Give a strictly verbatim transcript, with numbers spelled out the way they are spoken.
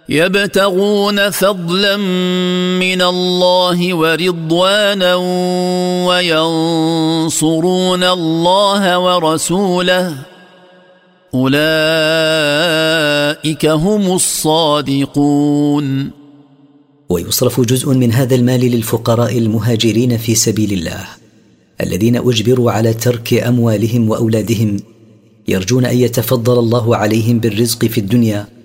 يبتغون فضلا من الله ورضوانا وينصرون الله ورسوله أولئك هم الصادقون. ويصرف جزء من هذا المال للفقراء المهاجرين في سبيل الله الذين أجبروا على ترك أموالهم وأولادهم، يرجون أن يتفضل الله عليهم بالرزق في الدنيا